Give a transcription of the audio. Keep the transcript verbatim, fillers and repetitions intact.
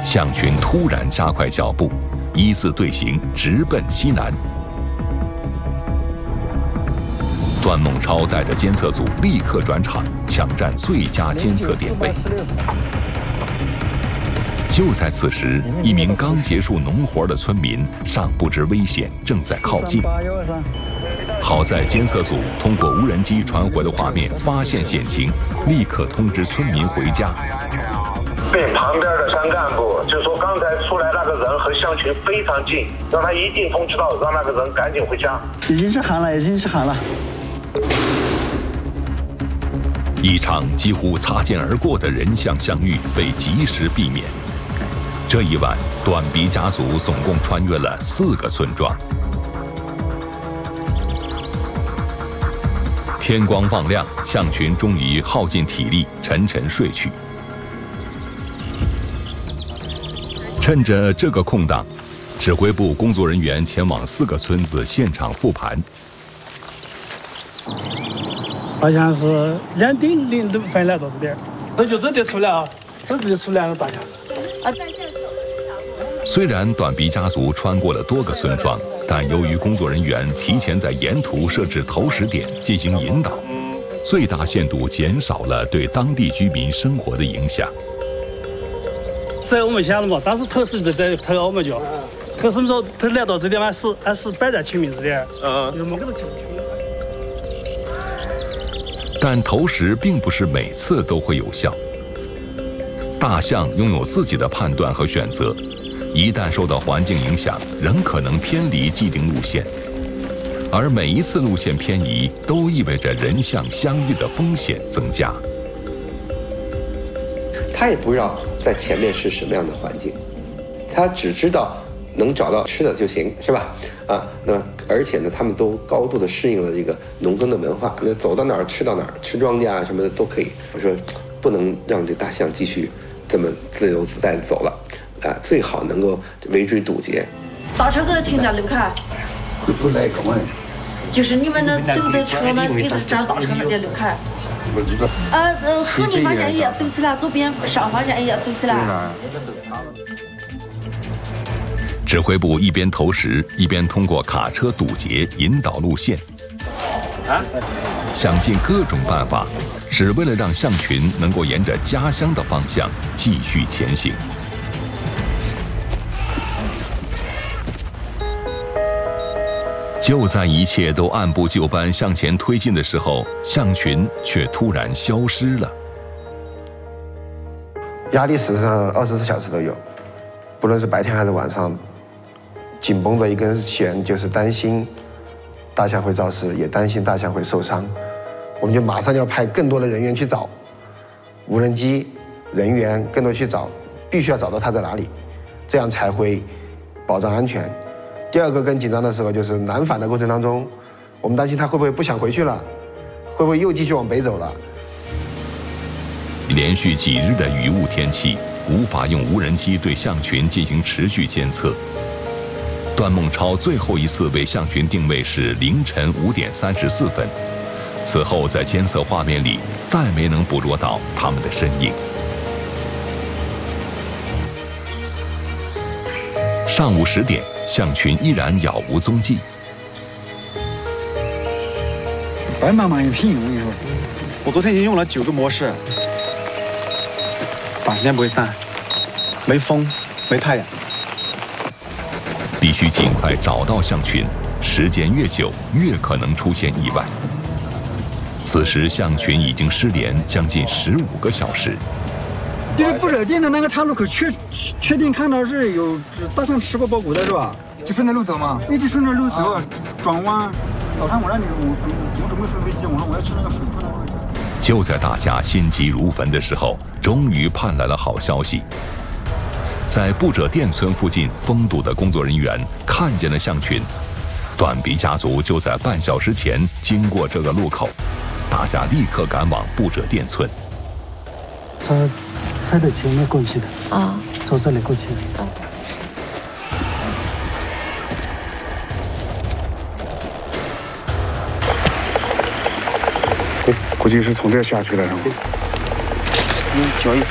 象群突然加快脚步，依次队形直奔西南。段孟超带着监测组立刻转场，抢占最佳监测点位。就在此时，一名刚结束农活的村民尚不知危险，正在靠近。好在监测组通过无人机传回的画面发现险情，立刻通知村民回家。 对旁边的山干部就说，刚才出来那个人和象群非常近，让他一定通知到，让那个人赶紧回家。 已经是喊了，已经是喊了。 一场几乎擦肩而过的人象相遇被及时避免。这一晚，短鼻家族总共穿越了四个村庄。天光放亮，象群终于耗尽体力，沉沉睡去。趁着这个空档，指挥部工作人员前往四个村子现场复盘。 好像是两点零六分来到这边，那就这就出来啊，这就出来了大家。啊， 虽然短鼻家族穿过了多个村庄，但由于工作人员提前在沿途设置投石点进行引导，最大限度减少了对当地居民生活的影响。 这我们想了嘛，当时投石就在投我们就，投什么时候投来到这地方是还是摆在群名字的，嗯，就是没给他进去。 但投石并不是每次都会有效。大象拥有自己的判断和选择，一旦受到环境影响，仍可能偏离既定路线。而每一次路线偏移，都意味着人象相遇的风险增加。 他也不知道在前面是什么样的环境，他只知道能找到吃的就行，是吧？啊，那而且呢，他们都高度的适应了这个农耕的文化，那走到哪儿吃到哪儿，吃庄稼啊什么的都可以。我说，不能让这大象继续这么自由自在的走了，啊，最好能够围追堵截。 大车给他停在路口。 不来干嘛？ 就是你们那等的车呢，给他站大车那点路口。 不知道。 呃呃，后逆方向也要堵起来，左边上方向也要堵起来。 指挥部一边投石，一边通过卡车堵截引导路线，想尽各种办法，只为了让象群能够沿着家乡的方向继续前行。就在一切都按部就班向前推进的时候，象群却突然消失了。 压力事实上二十四小时都有，不论是白天还是晚上。紧绷着一根弦，就是担心大象会肇事，也担心大象会受伤。我们就马上要派更多的人员去找，无人机、人员更多去找，必须要找到它在哪里，这样才会保障安全。第二个更紧张的时候就是南返的过程当中，我们担心它会不会不想回去了，会不会又继续往北走了。 连续几日的雨雾天气，无法用无人机对象群进行持续监测。段孟超最后一次为象群定位是凌晨五点三十四分，此后在监测画面里再没能捕捉到它们的身影。上午十点，象群依然杳无踪迹。 白茫茫一片，我跟你说， 我昨天已经用了九个模式，短时间不会散，没风，没太阳。 必须尽快找到象群，时间越久，越可能出现意外。此时象群已经失联将近十五个小时。 就是不热店的那个岔路口，确确定看到是有大象吃过包谷的是吧？ 就顺着路走嘛， 一直顺着路走，啊、转弯。早上我让你我我准备飞飞机，我说我要去那个水库那个位置。 就在大家心急如焚的时候，终于盼来了好消息。在布者店村附近封堵的工作人员看见了象群，短鼻家族就在半小时前经过这个路口，大家立刻赶往布者店村。 他在这前面过去的啊， 从这里过去的。啊估计是从这儿下去的，是吗？ 嗯，脚一